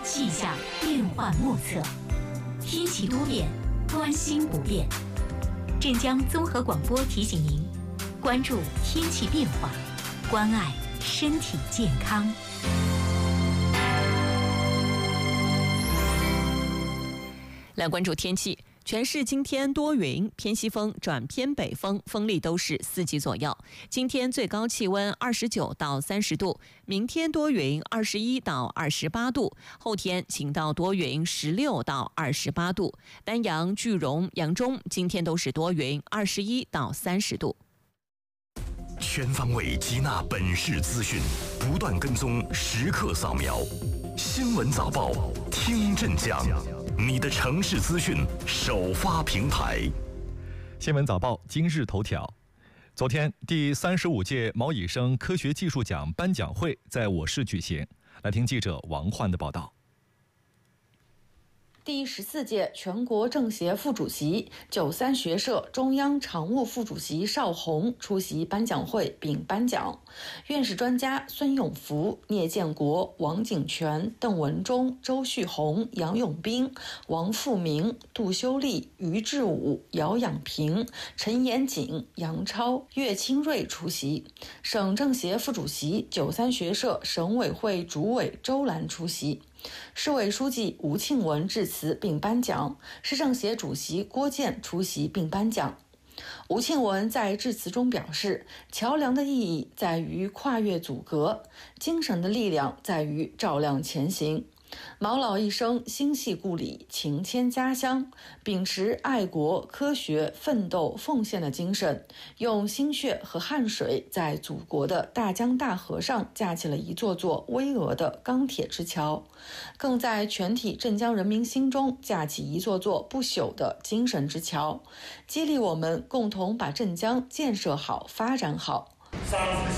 气象变幻莫测，天气多变，关心不变。镇江综合广播提醒您，关注天气变化，关爱身体健康。 来关注天气。全市今天多云，偏西风转偏北风，风力都是4级左右。今天最高气温29到30度，明天多云21到28度，后天晴到多云16到28度。丹阳、句容、扬中今天都是多云21到30度。 全方位集纳本市资讯，不断跟踪，时刻扫描。新闻早报，听镇江。你的城市资讯首发平台。 新闻早报今日头条。昨天第35届毛以升科学技术奖颁奖会在我市举行，来听记者王焕的报道。 第14届全国政协副主席、93学社中央常务副主席邵宏出席颁奖会并颁奖。院士专家孙永福、聂建国、王景全、邓文忠、周旭红、杨永斌、王富明、杜修丽、于志武、姚养平、陈延景、杨超、岳清瑞出席。省政协副主席、93学社省委会主委周兰出席。市委书记吴庆文致辞并颁奖，市政协主席郭健出席并颁奖。吴庆文在致辞中表示，桥梁的意义在于跨越阻隔，精神的力量在于照亮前行。毛老一生心系故里，情牵家乡，秉持爱国、科学、奋斗、奉献的精神，用心血和汗水在祖国的大江大河上架起了一座座巍峨的钢铁之桥，更在全体镇江人民心中架起一座座不朽的精神之桥，激励我们共同把镇江建设好、发展好。 上自